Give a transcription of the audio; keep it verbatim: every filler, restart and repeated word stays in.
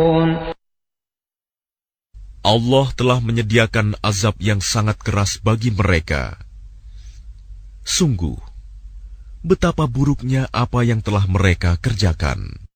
Allah telah menyediakan azab yang sangat keras bagi mereka. Sungguh, betapa buruknya apa yang telah mereka kerjakan.